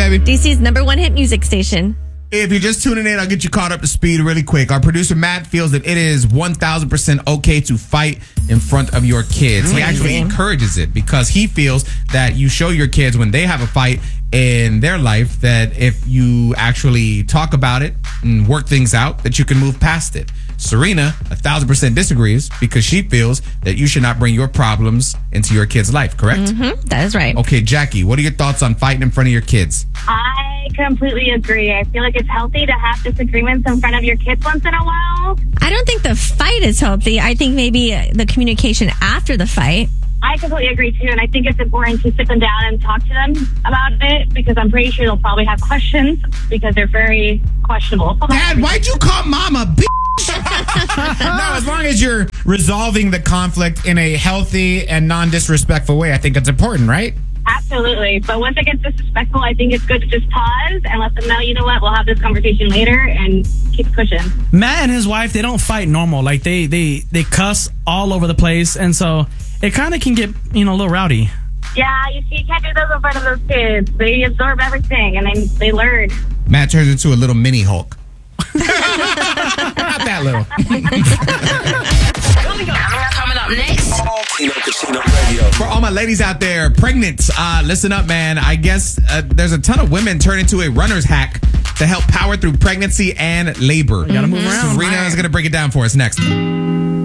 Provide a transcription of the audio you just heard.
baby? DC's #1 hit music station. If you're just tuning in, I'll get you caught up to speed really quick. Our producer, Matt, feels that it is 1,000% okay to fight in front of your kids. He actually encourages it because he feels that you show your kids when they have a fight in their life that if you actually talk about it and work things out, that you can move past it. Serena, 1,000% disagrees because she feels that you should not bring your problems into your kid's life, correct? Mm-hmm, that is right. Okay, Jackie, what are your thoughts on fighting in front of your kids? I completely agree. I feel like it's healthy to have disagreements in front of your kids once in a while. I don't think the fight is healthy. I think maybe the communication after the fight. I completely agree, too, and I think it's important to sit them down and talk to them about it because I'm pretty sure they'll probably have questions because they're very questionable. Dad, why'd you call Mom a bitch? No, as long as you're resolving the conflict in a healthy and non-disrespectful way, I think it's important, right? Absolutely. But once it gets disrespectful, I think it's good to just pause and let them know, you know what, we'll have this conversation later and keep pushing. Matt and his wife, they don't fight normal. Like they cuss all over the place. And so it kind of can get, a little rowdy. Yeah, you see, you can't do those in front of those kids. They absorb everything and they learn. Matt turns into a little mini Hulk. Not that little. Coming up next. Kino Casino Radio. For all my ladies out there, pregnant, listen up, man. I guess there's a ton of women turn into a runner's hack to help power through pregnancy and labor. You gotta move around. Serena is going to break it down for us next.